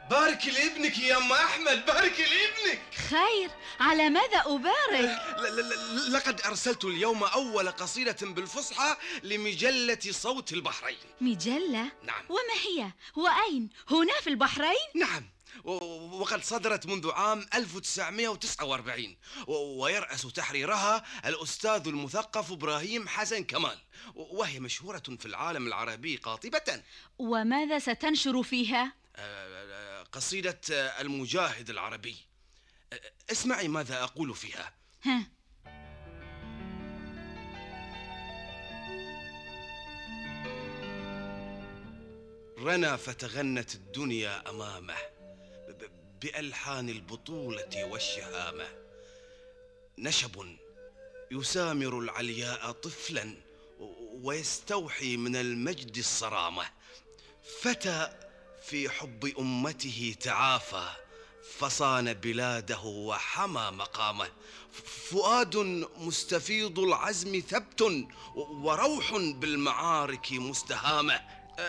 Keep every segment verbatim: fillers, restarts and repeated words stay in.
بارك لابنك يا أم أحمد، بارك لابنك. خير، على ماذا أبارك؟ ل- ل- لقد أرسلت اليوم أول قصيدة بالفصحى لمجلة صوت البحرين. مجلة؟ نعم. وما هي؟ وأين؟ هنا في البحرين؟ نعم، و- وقد صدرت منذ عام ألف وتسعمائة وتسعة وأربعين، و- ويرأس تحريرها الأستاذ المثقف إبراهيم حسن كمال، وهي مشهورة في العالم العربي قاطبة. وماذا ستنشر فيها؟ آه، قصيدة المجاهد العربي. آه، اسمعي ماذا أقول فيها. ها. رنى فتغنت الدنيا أمامه ب- بألحان البطولة والشهامة. نشب يسامر العلياء طفلا ويستوحي من المجد الصرامة. فتى في حب أمته تعافى فصان بلاده وحمى مقامه. فؤاد مستفيض العزم ثبت وروح بالمعارك مستهامة.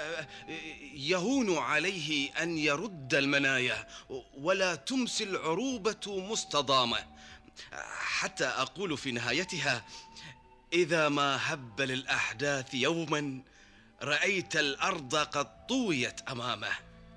يهون عليه أن يرد المنايا ولا تمسي العروبة مستضامة. حتى أقول في نهايتها: إذا ما هب للأحداث يوما رأيت الأرض قد طويت أمامه،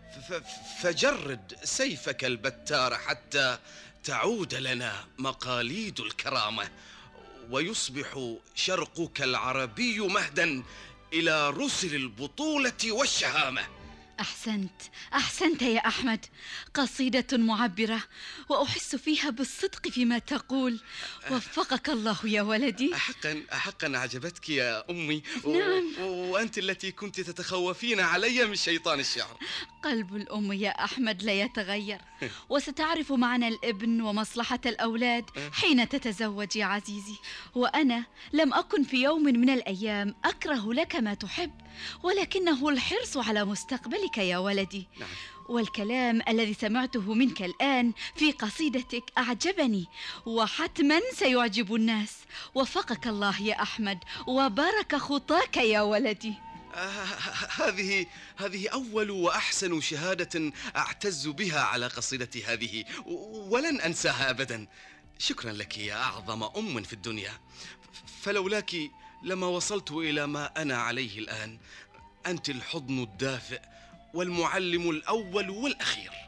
فجرد سيفك البتار حتى تعود لنا مقاليد الكرامة، ويصبح شرقك العربي مهدا إلى رسل البطولة والشهامة. أحسنت، أحسنت يا أحمد. قصيدة معبرة وأحس فيها بالصدق فيما تقول. وفقك الله يا ولدي. أحقا أحقا عجبتك يا أمي. نعم. و... وأنت التي كنت تتخوفين علي من شيطان الشعر. قلب الأم يا أحمد لا يتغير، وستعرف معنى الابن ومصلحة الأولاد حين تتزوج يا عزيزي. وأنا لم أكن في يوم من الأيام أكره لك ما تحب، ولكنه الحرص على مستقبلك يا ولدي. نعم. والكلام الذي سمعته منك الآن في قصيدتك أعجبني، وحتما سيعجب الناس. وفقك الله يا أحمد، وبارك خطاك يا ولدي. آه هذه هذه أول وأحسن شهادة أعتز بها على قصيدتي هذه، ولن أنساها أبدا. شكرا لك يا أعظم أم في الدنيا، فلولاك لما وصلت إلى ما أنا عليه الآن. أنت الحضن الدافئ والمعلم الأول والأخير.